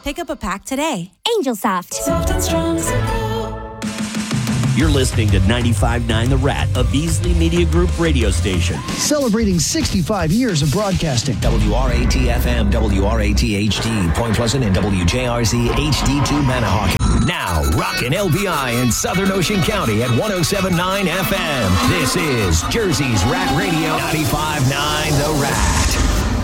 Pick up a pack today. Angel Soft. Soft and strong support. You're listening to 95.9 The Rat, a Beasley Media Group radio station. Celebrating 65 years of broadcasting. WRAT-FM, WRAT-HD, Point Pleasant, and WJRZ HD2 Manahawkin. Now, rockin' LBI in Southern Ocean County at 107.9 FM. This is Jersey's Rat Radio, 95.9 The Rat.